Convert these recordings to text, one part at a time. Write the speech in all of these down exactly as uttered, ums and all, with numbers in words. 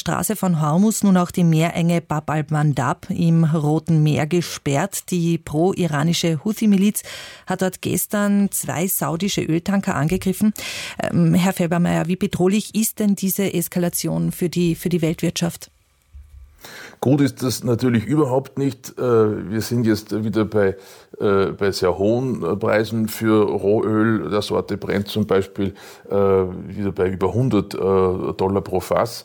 Straße von Hormuz nun auch die Meerenge Bab al-Mandab im Roten Meer gesperrt. Die pro-iranische Houthi-Miliz hat dort gestern zwei saudische Öltanker angegriffen. Ähm, Herr Felbermayr, wie bedrohlich ist denn diese Eskalation für die, für die Weltwirtschaft? Gut ist das natürlich überhaupt nicht. Wir sind jetzt wieder bei, bei sehr hohen Preisen für Rohöl. Der Sorte Brent zum Beispiel wieder bei über hundert Dollar pro Fass.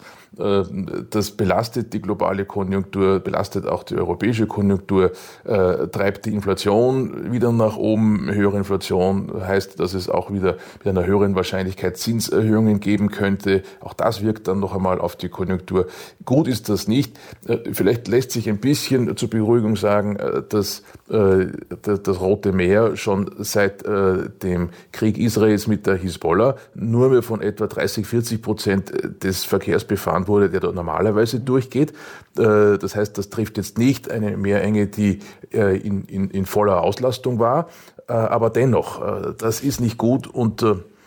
Das belastet die globale Konjunktur, belastet auch die europäische Konjunktur, treibt die Inflation wieder nach oben. Höhere Inflation heißt, dass es auch wieder mit einer höheren Wahrscheinlichkeit Zinserhöhungen geben könnte. Auch das wirkt dann noch einmal auf die Konjunktur. Gut ist das nicht. Vielleicht lässt sich ein bisschen zur Beruhigung sagen, dass das Rote Meer schon seit dem Krieg Israels mit der Hisbollah nur mehr von etwa dreißig, vierzig Prozent des Verkehrs befahren wurde, der dort normalerweise durchgeht. Das heißt, das trifft jetzt nicht eine Meerenge, die in, in, in voller Auslastung war, aber dennoch, das ist nicht gut und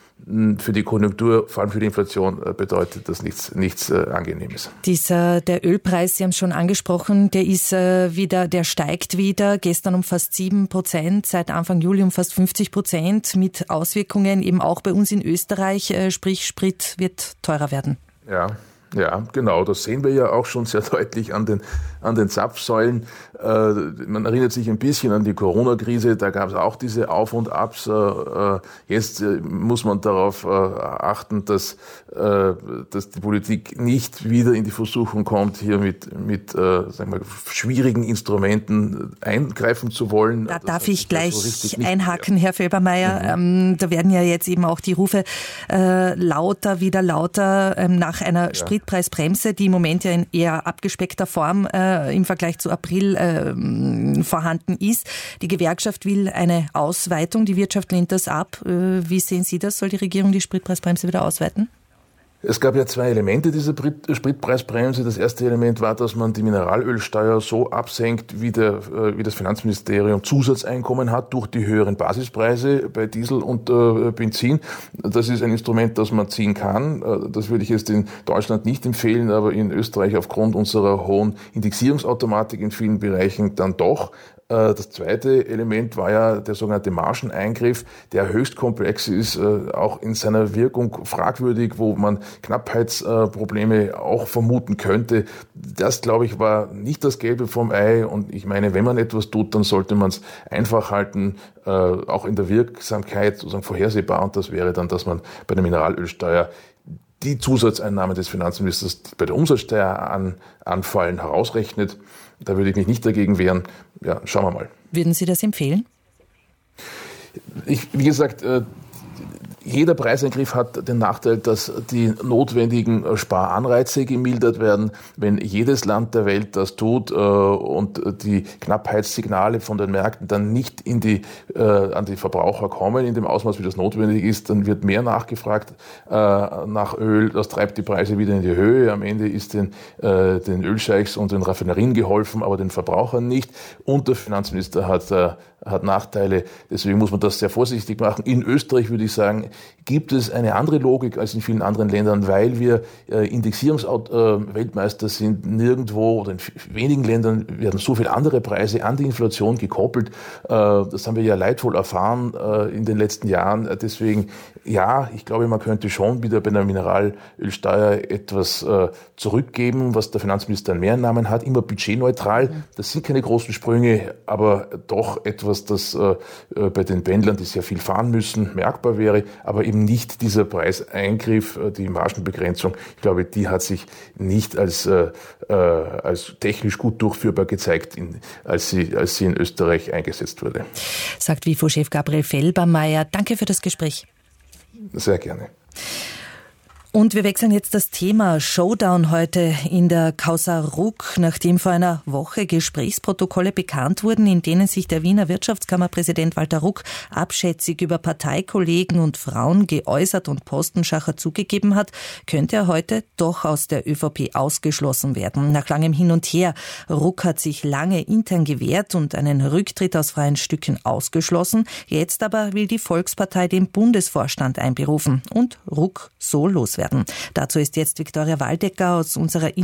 für die Konjunktur, vor allem für die Inflation, bedeutet das nichts, nichts äh, Angenehmes. Dieser, der Ölpreis, Sie haben es schon angesprochen, der ist äh, wieder, der steigt wieder. Gestern um fast sieben Prozent, seit Anfang Juli um fast fünfzig Prozent, mit Auswirkungen eben auch bei uns in Österreich, äh, sprich Sprit wird teurer werden. Ja. Ja, genau, das sehen wir ja auch schon sehr deutlich an den, an den Zapfsäulen. Äh, man erinnert sich ein bisschen an die Corona-Krise, da gab es auch diese Auf- und Abs. Äh, jetzt äh, muss man darauf äh, achten, dass, äh, dass die Politik nicht wieder in die Versuchung kommt, hier mit, mit äh, sagen wir, schwierigen Instrumenten eingreifen zu wollen. Da das darf ich gleich so einhaken, Herr Felbermayr. Mhm. Ähm, da werden ja jetzt eben auch die Rufe äh, lauter, wieder lauter ähm, nach einer ja. Spritpreisbremse, die im Moment ja in eher abgespeckter Form äh, im Vergleich zu April äh, vorhanden ist. Die Gewerkschaft will eine Ausweitung, die Wirtschaft lehnt das ab. Äh, wie sehen Sie das? Soll die Regierung die Spritpreisbremse wieder ausweiten? Es gab ja zwei Elemente dieser Spritpreisbremse. Das erste Element war, dass man die Mineralölsteuer so absenkt, wie, der, wie das Finanzministerium Zusatzeinkommen hat durch die höheren Basispreise bei Diesel und äh, Benzin. Das ist ein Instrument, das man ziehen kann. Das würde ich jetzt in Deutschland nicht empfehlen, aber in Österreich aufgrund unserer hohen Indexierungsautomatik in vielen Bereichen dann doch. Das zweite Element war ja der sogenannte Margeneingriff, der höchst komplex ist, auch in seiner Wirkung fragwürdig, wo man Knappheitsprobleme auch vermuten könnte. Das, glaube ich, war nicht das Gelbe vom Ei. Und ich meine, wenn man etwas tut, dann sollte man es einfach halten, auch in der Wirksamkeit sozusagen vorhersehbar. Und das wäre dann, dass man bei der Mineralölsteuer die Zusatzeinnahmen des Finanzministers, die bei der Umsatzsteuer an, anfallen, herausrechnet. Da würde ich mich nicht dagegen wehren. Ja, schauen wir mal. Würden Sie das empfehlen? Ich, wie gesagt, äh, jeder Preiseingriff hat den Nachteil, dass die notwendigen Sparanreize gemildert werden. Wenn jedes Land der Welt das tut äh, und die Knappheitssignale von den Märkten dann nicht in die, äh, an die Verbraucher kommen, in dem Ausmaß, wie das notwendig ist, dann wird mehr nachgefragt äh, nach Öl. Das treibt die Preise wieder in die Höhe. Am Ende ist den, äh, den Ölscheichs und den Raffinerien geholfen, aber den Verbrauchern nicht. Und der Finanzminister hat, äh, hat Nachteile. Deswegen muss man das sehr vorsichtig machen. In Österreich würde ich sagen, gibt es eine andere Logik als in vielen anderen Ländern, weil wir äh, Indexierungsweltmeister äh, sind. Nirgendwo oder in wenigen Ländern werden so viele andere Preise an die Inflation gekoppelt. Äh, das haben wir ja leidvoll erfahren äh, in den letzten Jahren. Deswegen, ja, ich glaube, man könnte schon wieder bei einer Mineralölsteuer etwas äh, zurückgeben, was der Finanzminister an Mehreinnahmen hat. Immer budgetneutral. Das sind keine großen Sprünge, aber doch etwas, das äh, bei den Pendlern, die sehr viel fahren müssen, merkbar wäre. Aber eben nicht dieser Preiseingriff, die Margenbegrenzung. Ich glaube, die hat sich nicht als, äh, als technisch gut durchführbar gezeigt, in, als, sie, als sie in Österreich eingesetzt wurde. Sagt W I F O-Chef Gabriel Felbermayr. Danke für das Gespräch. Sehr gerne. Und wir wechseln jetzt das Thema. Showdown heute in der Causa Ruck, nachdem vor einer Woche Gesprächsprotokolle bekannt wurden, in denen sich der Wiener Wirtschaftskammerpräsident Walter Ruck abschätzig über Parteikollegen und Frauen geäußert und Postenschacher zugegeben hat, könnte er heute doch aus der ÖVP ausgeschlossen werden. Nach langem Hin und Her. Ruck hat sich lange intern gewehrt und einen Rücktritt aus freien Stücken ausgeschlossen. Jetzt aber will die Volkspartei den Bundesvorstand einberufen und Ruck so loswerden. Dazu ist jetzt Viktoria Waldecker aus unserer